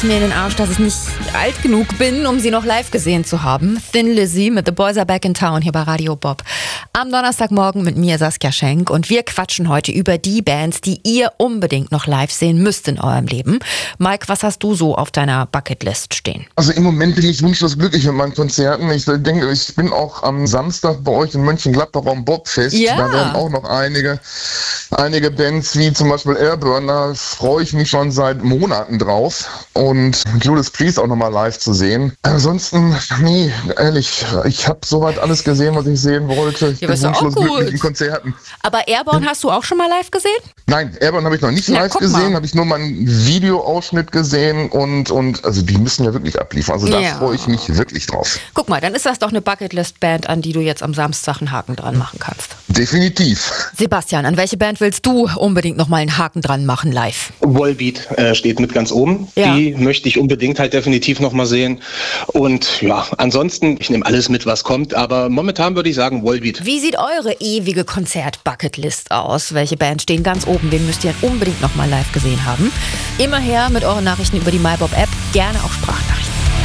es mir in den Arsch, dass ich nicht alt genug bin, um sie noch live gesehen zu haben. Thin Lizzy mit The Boys Are Back in Town hier bei Radio Bob. Am Donnerstagmorgen mit mir, Saskia Schenk. Und wir quatschen heute über die Bands, die ihr unbedingt noch live sehen müsst in eurem Leben. Mike, was hast du so auf deiner Bucketlist stehen? Also im Moment bin ich wunschlos glücklich mit meinen Konzerten. Ich denke, ich bin auch am Samstag bei euch in Mönchengladbach am Bobfest. Ja. Da werden auch noch einige Bands wie zum Beispiel Airburn, da freue ich mich schon seit Monaten drauf. Und Judas Priest auch nochmal live zu sehen. Ansonsten, nee, ehrlich, ich habe soweit alles gesehen, was ich sehen wollte. Ich bin wunschlos glücklich in Konzerten. Aber Airborne hast du auch schon mal live gesehen? Nein, Airborne habe ich noch nicht live gesehen, habe ich nur mal einen Videoausschnitt gesehen und also die müssen ja wirklich abliefern. Also da freue ich mich wirklich drauf. Guck mal, dann ist das doch eine Bucketlist-Band, an die du jetzt am Samstag einen Haken dran machen kannst. Definitiv. Sebastian, an welche Band willst du unbedingt noch mal einen Haken dran machen live? Volbeat steht mit ganz oben. Ja. Die möchte ich unbedingt halt definitiv noch mal sehen. Und ja, ansonsten, ich nehme alles mit, was kommt, aber momentan würde ich sagen Volbeat. Wie sieht eure ewige Konzert-Bucketlist aus? Welche Bands stehen ganz oben? Wen müsst ihr unbedingt noch mal live gesehen haben? Immer her mit euren Nachrichten über die MyBob-App, gerne auch Sprachnachrichten.